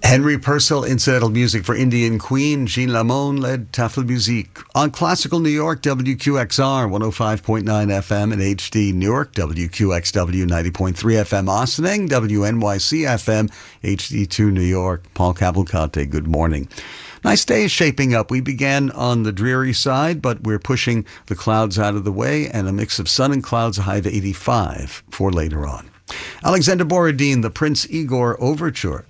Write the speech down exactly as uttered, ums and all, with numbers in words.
Henry Purcell, incidental music for Indian Queen. Jean Lamone led Tafel Musique. On Classical New York, W Q X R, one oh five point nine F M in H D Newark, W Q X W, ninety point three F M Ossining, W N Y C F M, H D two New York. Paul Cavalcante, good morning. Nice day is shaping up. We began on the dreary side, but we're pushing the clouds out of the way, and a mix of sun and clouds, a high of eighty-five for later on. Alexander Borodin, the Prince Igor Overture.